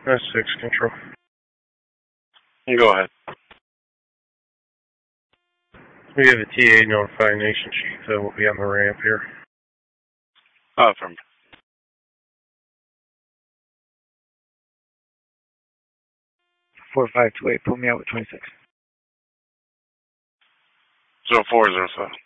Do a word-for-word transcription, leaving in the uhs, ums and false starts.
That's six control. Go ahead. We have a T A notifying Nation Chief that will be on the ramp here. Oh, from four five two eight, pull me out with twenty-six. zero four zero seven.